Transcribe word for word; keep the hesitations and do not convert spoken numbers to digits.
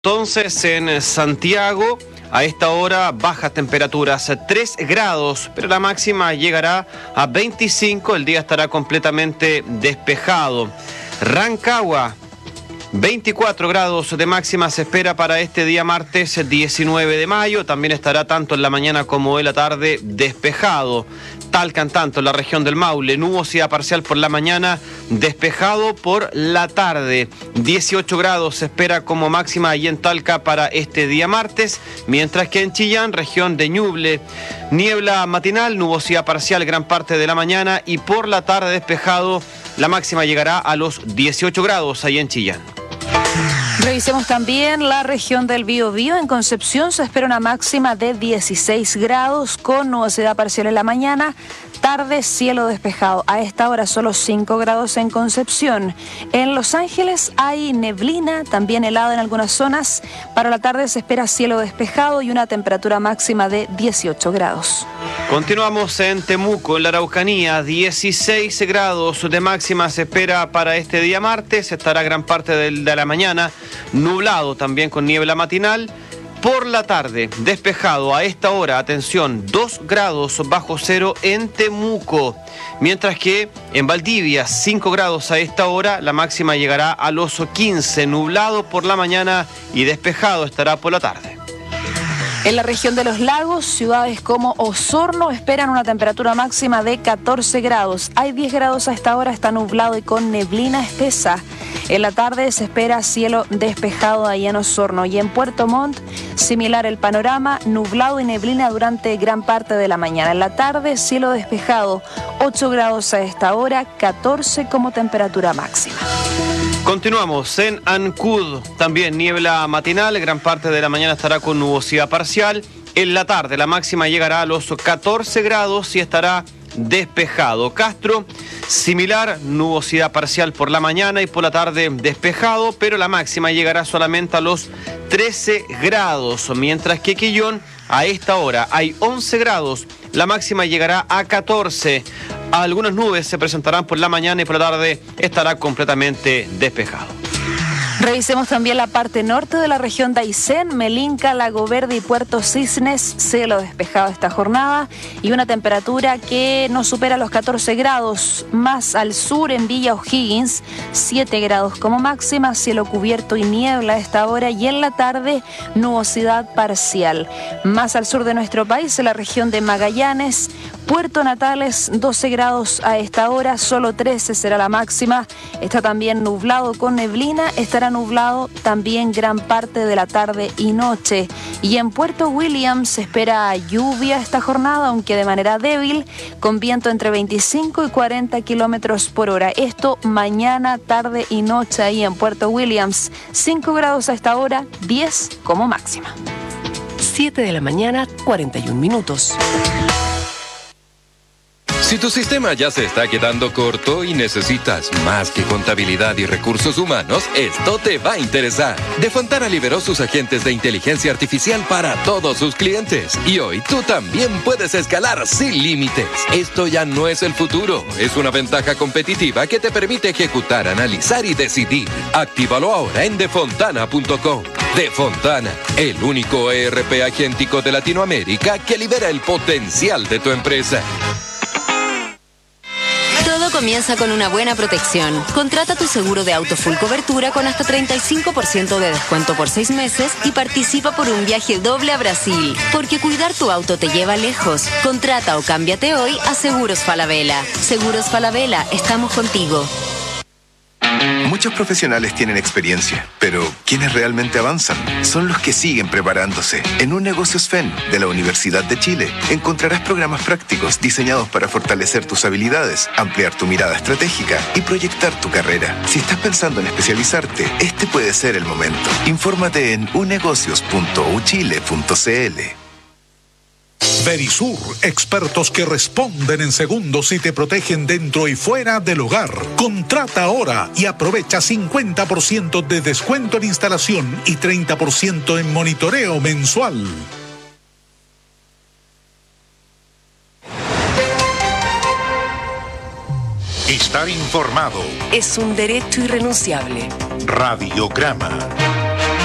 Entonces, en Santiago, a esta hora, bajas temperaturas, tres grados, pero la máxima llegará a veinticinco, el día estará completamente despejado. Rancagua, veinticuatro grados de máxima se espera para este día martes diecinueve de mayo, también estará tanto en la mañana como en la tarde despejado. Talca, tanto en la región del Maule, nubosidad parcial por la mañana, despejado por la tarde. dieciocho grados se espera como máxima allí en Talca para este día martes, mientras que en Chillán, región de Ñuble, niebla matinal, nubosidad parcial gran parte de la mañana y por la tarde despejado, la máxima llegará a los dieciocho grados allí en Chillán. Revisemos también la región del Biobío. En Concepción se espera una máxima de dieciséis grados con nubosidad parcial en la mañana, tarde cielo despejado. A esta hora solo cinco grados en Concepción. En Los Ángeles hay neblina, también helado en algunas zonas. Para la tarde se espera cielo despejado y una temperatura máxima de dieciocho grados. Continuamos en Temuco, en la Araucanía, dieciséis grados de máxima se espera para este día martes, estará gran parte de la mañana nublado también con niebla matinal. Por la tarde, despejado a esta hora, atención, dos grados bajo cero en Temuco. Mientras que en Valdivia, cinco grados a esta hora, la máxima llegará a los quince, nublado por la mañana y despejado estará por la tarde. En la región de los lagos, ciudades como Osorno esperan una temperatura máxima de catorce grados. Hay diez grados a esta hora, está nublado y con neblina espesa. En la tarde se espera cielo despejado ahí en Osorno. Y en Puerto Montt, similar el panorama, nublado y neblina durante gran parte de la mañana. En la tarde, cielo despejado, ocho grados a esta hora, catorce como temperatura máxima. Continuamos en Ancud, también niebla matinal, gran parte de la mañana estará con nubosidad parcial. En la tarde la máxima llegará a los catorce grados y estará despejado. Castro, similar, nubosidad parcial por la mañana y por la tarde despejado, pero la máxima llegará solamente a los trece grados, mientras que Quillón a esta hora hay once grados, la máxima llegará a catorce. Algunas nubes se presentarán por la mañana y por la tarde estará completamente despejado. Revisemos también la parte norte de la región de Aysén, Melinca, Lago Verde y Puerto Cisnes, cielo despejado esta jornada y una temperatura que no supera los catorce grados. Más al sur en Villa O'Higgins, siete grados como máxima, cielo cubierto y niebla a esta hora y en la tarde nubosidad parcial. Más al sur de nuestro país, en la región de Magallanes, Puerto Natales, doce grados a esta hora, solo trece será la máxima. Está también nublado con neblina, estará nublado también gran parte de la tarde y noche. Y en Puerto Williams se espera lluvia esta jornada, aunque de manera débil, con viento entre veinticinco y cuarenta kilómetros por hora. Esto mañana, tarde y noche ahí en Puerto Williams. cinco grados a esta hora, diez como máxima. siete de la mañana, cuarenta y un minutos. Si tu sistema ya se está quedando corto y necesitas más que contabilidad y recursos humanos, esto te va a interesar. Defontana liberó sus agentes de inteligencia artificial para todos sus clientes. Y hoy tú también puedes escalar sin límites. Esto ya no es el futuro, es una ventaja competitiva que te permite ejecutar, analizar y decidir. Actívalo ahora en defontana punto com. Defontana, el único E R P agéntico de Latinoamérica que libera el potencial de tu empresa. Todo comienza con una buena protección. Contrata tu seguro de auto full cobertura con hasta treinta y cinco por ciento de descuento por seis meses y participa por un viaje doble a Brasil. Porque cuidar tu auto te lleva lejos. Contrata o cámbiate hoy a Seguros Falabella. Seguros Falabella, estamos contigo. Muchos profesionales tienen experiencia, pero quienes realmente avanzan son los que siguen preparándose. En Un Negocio S F E N de la Universidad de Chile encontrarás programas prácticos diseñados para fortalecer tus habilidades, ampliar tu mirada estratégica y proyectar tu carrera. Si estás pensando en especializarte, este puede ser el momento. Infórmate en unegocios punto u chile punto c l. Verisur, expertos que responden en segundos y te protegen dentro y fuera del hogar. Contrata ahora y aprovecha cincuenta por ciento de descuento en instalación y treinta por ciento en monitoreo mensual. Estar informado es un derecho irrenunciable. Radiograma.